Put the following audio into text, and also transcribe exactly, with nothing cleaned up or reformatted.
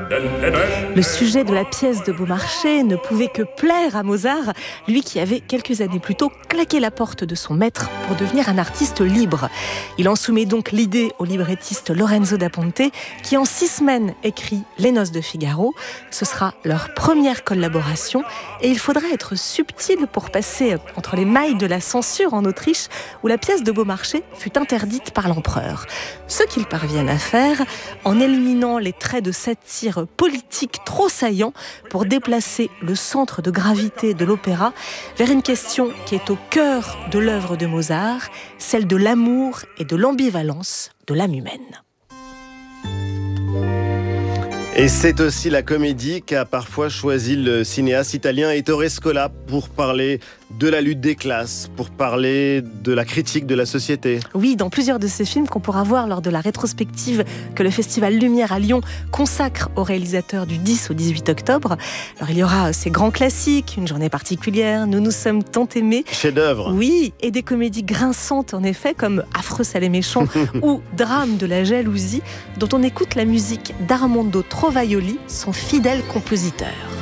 Le sujet de la pièce de Beaumarchais ne pouvait que plaire à Mozart, lui qui avait quelques années plus tôt claqué la porte de son maître pour devenir un artiste libre. Il en soumet donc l'idée au librettiste Lorenzo da Ponte, qui en six semaines écrit Les Noces de Figaro. Ce sera leur première collaboration et il faudra être subtil pour passer entre les mailles de la censure en Autriche, où la pièce de Beaumarchais fut interdite par l'empereur. Ce qu'ils parviennent à faire en éliminant les traits de satire politique trop saillants pour déplacer le centre de gravité de l'opéra vers une question qui est au cœur de l'œuvre de Mozart, celle de l'amour et de l'ambivalence de l'âme humaine. Et c'est aussi la comédie qu'a parfois choisi le cinéaste italien Ettore Scola pour parler de la lutte des classes, pour parler de la critique de la société. Oui, dans plusieurs de ces films qu'on pourra voir lors de la rétrospective que le Festival Lumière à Lyon consacre aux réalisateurs du dix au dix-huit octobre. Alors il y aura ces grands classiques, Une journée particulière, Nous nous sommes tant aimés. Chef-d'œuvre. Oui, et des comédies grinçantes en effet, comme Affreux, sale et méchant ou Drame de la jalousie, dont on écoute la musique d'Armando Trovaioli, son fidèle compositeur.